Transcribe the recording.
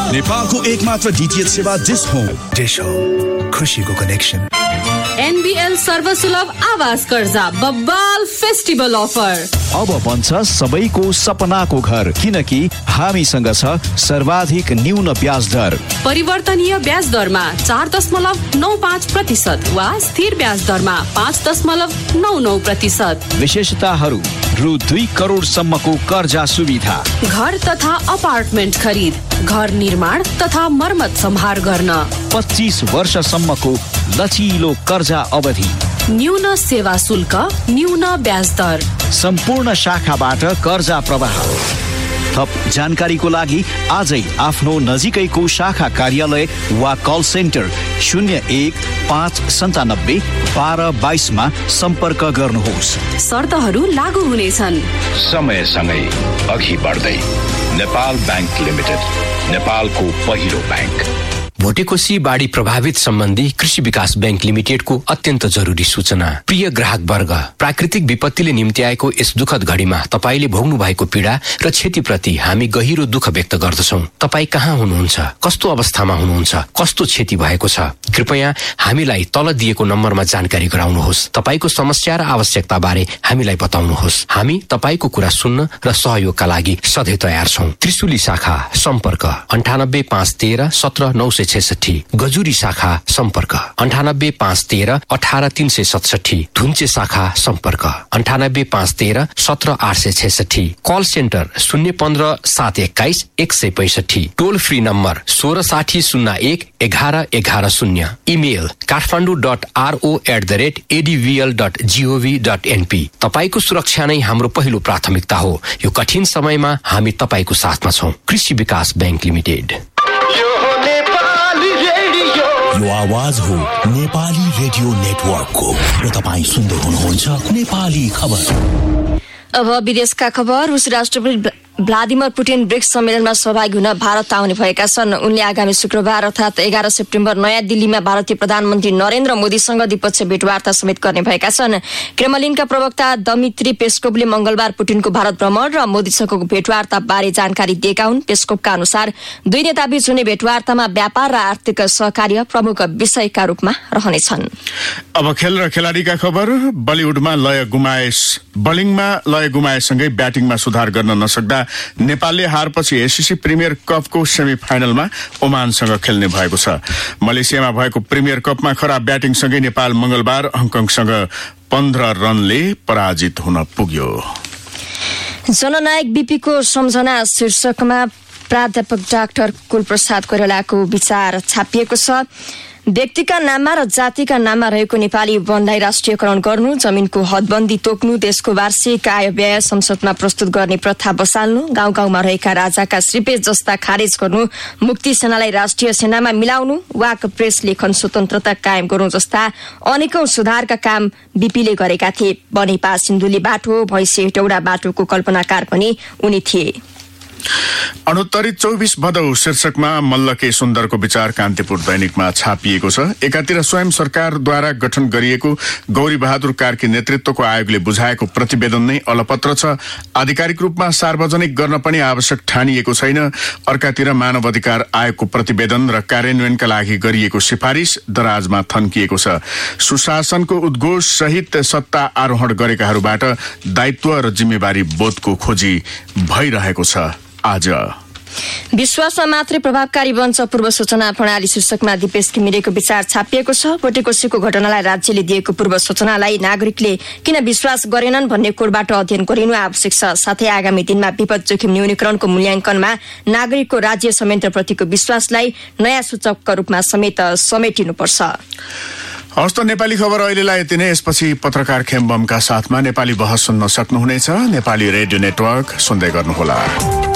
नेपालको एकमात्र डीटीएच सेवा डिश होम, खुशीको कनेक्सन। NBL सर्वसुलभ आवास कर्जा बब्बाल फेस्टिभल अफर। अब बन्छ सबैको सपनाको घर, किनकि हामीसँग छ सर्वाधिक न्यून ब्याज दर। परिवर्तनीय ब्याज दरमा 4.95% वा स्थिर ब्याज दरमा 5.99%। विशेषताहरू: रु 2 करोडसम्मको कर्जा सुविधा, घर तथा अपार्टमेन्ट खरिद, घर निर्माण तथा मर्मत सम्हार गर्न, 25 वर्षसम्मको लचिलो कर्जा अवधि, न्यून सेवा शुल्क, न्यून ब्याज दर, सम्पूर्ण शाखाबाट कर्जा प्रवाह। थप जानकारीको लागि आजै आफ्नो नजिकैको शाखा कार्यालय वा कल सेन्टर 0159721222 मा सम्पर्क गर्नुहोस्। शर्तहरू लागू हुनेछन्। समयसँगै अघि बढ्दै नेपाल बैंक लिमिटेड, नेपालको पहिलो बैंक। भोटेकोशी बाढी प्रभावित सम्बन्धी कृषि विकास बैंक लिमिटेडको अत्यन्त जरुरी सूचना। प्रिय ग्राहक वर्ग, प्राकृतिक विपत्तिले निम्ति आएको यस दुःखद घडीमा तपाईले भोग्नु भएको पीडा र क्षतिप्रति हामी गहिरो दुःख व्यक्त गर्दछौं। तपाई कहाँ हुनुहुन्छ, कस्तो अवस्थामा हुनुहुन्छ, कस्तो क्षति भएको छ, कृपया हामीलाई तल दिएको नम्बरमा जानकारी गराउनुहोस्। तपाईको समस्या र आवश्यकता बारे हामीलाई बताउनुहोस्। हामी तपाईको कुरा सुन्न र सहयोगका लागि सधैँ तयार छौं। त्रिशुली शाखा सम्पर्क 985113 17966, गजुरी शाखा सम्पर्क 985113 18367, धुन्चे शाखा सम्पर्क 985113 17866, कल सेन्टर 015 721 165, टोल फ्री नम्बर 166001 1111, इमेल kathmandu.ro@advl.gov.np। तपाईको सुरक्षा नै हाम्रो पहिलो प्राथमिकता हो। यो कठिन समयमा हामी तपाईको साथमा छौं। कृषि विकास बैंक लिमिटेड। यो आवाज हो नेपाली रेडियो नेटवर्कको र तपाईँ सुन्दै हुनुहुन्छ नेपाली खबर। अब विदेशका खबर। रूस राष्ट्रपति भ्लादिमिर पुटिन ब्रिक्स सम्मेलनमा सहभागी हुन भारत आउने भएका छन्। उनले आगामी शुक्रबार अर्थात् 11 सेप्टेम्बर नयाँ दिल्लीमा भारतीय प्रधानमन्त्री नरेन्द्र मोदीसँग द्विपक्षीय भेटवार्ता समेत गर्ने भएका छन्। क्रेमलिनका प्रवक्ता दमित्री पेस्कोभले मंगलबार पुटिनको भारत भ्रमण र मोदीसँगको भेटवार्ता बारे जानकारी दिएका हुन्। पेस्कोभका अनुसार दुई नेताबीच हुने भेटवार्तामा व्यापार र आर्थिक सहकार्य प्रमुख विषयका रूपमा रहनेछन्। अब खेल र खेलाडीका खबर। बलिउडमा बलिङमा लय गुमाएसँगै ब्याटिङमा सुधार गर्न नसक्दा नेपालले हारपछि एसिसी प्रिमियर कपको सेमी फाइनलमा ओमानसँग खेल्ने भएको छ। मलेसियामा भएको प्रिमियर कपमा खराब ब्याटिङसँगै नेपाल मंगलबार हङकङसँग 15 रनले पराजित हुन पुग्यो। जननायक बीपीको सम्झना शीर्षकमा प्राध्यापक डाक्टर कुलप्रसाद कोइरालाको विचार छापिएको छ। व्यक्तिका नाममा र जातिका नाममा रहेको नेपाली वनलाई राष्ट्रियकरण गर्नु, जमिनको हदबन्दी तोक्नु, देशको वार्षिक आय व्यय संसदमा प्रस्तुत गर्ने प्रथा बसाल्नु, गाउँ गाउँमा रहेका राजाका श्रीपेज जस्ता खारेज गर्नु, मुक्ति सेनालाई राष्ट्रिय सेनामा मिलाउनु, वाक प्रेस लेखन स्वतन्त्रता कायम गर्नु जस्ता अनेकौं सुधारका काम बीपीले गरेका थिए। बनेपा सिन्धुली बाटो, भैँसे हेटौडा बाटोको कल्पनाकार पनि उनी थिए। अणुत्तरित 24 भदौ शीर्षकमा मल्लके सुन्दरको विचार कान्तिपुर दैनिकमा छापिएको छ। एकातिर स्वयं सरकारद्वारा गठन गरिएको गौरी बहादुर कार्की नेतृत्वको आयोगले बुझाएको प्रतिवेदन नै अलपत्र छ। आधिकारिक रूपमा सार्वजनिक गर्न पनि आवश्यक ठानिएको छैन। अर्कातिर मानव अधिकार आयोगको प्रतिवेदन र कार्यान्वयनका लागि गरिएको सिफारिस दराजमा थन्किएको छ। सुशासनको उद्घोष सहित सत्ता आरोहण गरेकाहरूबाट दायित्व र जिम्मेवारी बोधको खोजी भइरहेको छ। आज विश्वासमा मात्रै प्रभावकारी बन्छ पूर्व सूचना प्रणाली शीर्षकमा दिपेश घिमिरेको विचार छापिएको छ। भोटेकोशीको घटनालाई राज्यले दिएको पूर्व सूचनालाई नागरिकले किन विश्वास गरेनन् भन्ने कोणबाट अध्ययन गरिनु आवश्यक छ। साथै आगामी दिनमा विपद जोखिम न्यूनीकरणको मूल्याङ्कनमा नागरिकको राज्य संयन्त्रप्रतिको विश्वासलाई नयाँ सूचकका रूपमा समेत समेटिनुपर्छ। हस्त नेपाली खबर अहिलेलाई यति नै। यसपछि पत्रकार खेमबमका साथमा नेपाली बहस सुन्न सक्नुहुनेछ। नेपाली रेडियो नेटवर्क सुन्दै गर्नुहोला।